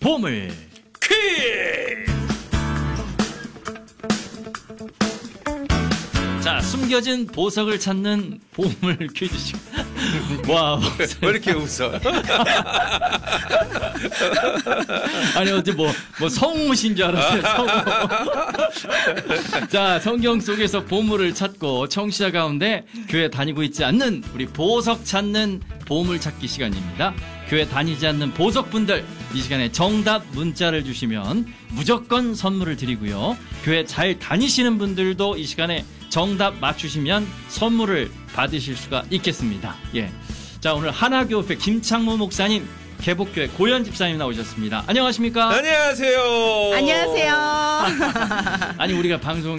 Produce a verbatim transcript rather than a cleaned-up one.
보물 퀴즈. 자, 숨겨진 보석을 찾는 보물 퀴즈 시간. 와, 왜 이렇게 웃어? 아니 어제 뭐, 뭐 성우신 줄 알았어요. 성우. 자, 성경 속에서 보물을 찾고 청취자 가운데 교회 다니고 있지 않는 우리 보석 찾는 보물 찾기 시간입니다. 교회 다니지 않는 보석분들, 이 시간에 정답 문자를 주시면 무조건 선물을 드리고요. 교회 잘 다니시는 분들도 이 시간에 정답 맞추시면 선물을 받으실 수가 있겠습니다. 예. 자, 오늘 하나교회 김창무 목사님, 개복교회 고현 집사님 나오셨습니다. 안녕하십니까? 안녕하세요. 안녕하세요. 아니, 우리가 방송